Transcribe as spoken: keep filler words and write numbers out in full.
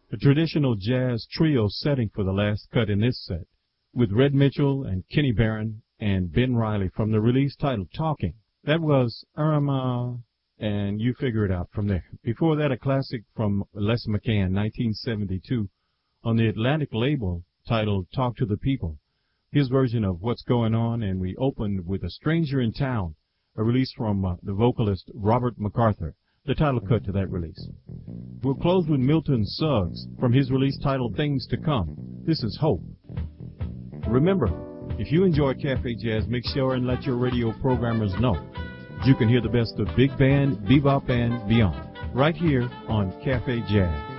A traditional jazz trio setting for the last cut in this set, with Red Mitchell and Kenny Barron and Ben Riley from the release titled Talking. That was Irma, and you figure it out from there. Before that, a classic from Les McCann, nineteen seventy-two, on the Atlantic label titled Talk to the People, his version of What's Going On, and we opened with A Stranger in Town, a release from uh, the vocalist Robert MacArthur, the title cut to that release. We'll close with Milton Suggs from his release titled Things to Come. This is Hope. Remember, if you enjoy Cafe Jazz, make sure and let your radio programmers know you can hear the best of big band, bebop, and beyond right here on Cafe Jazz.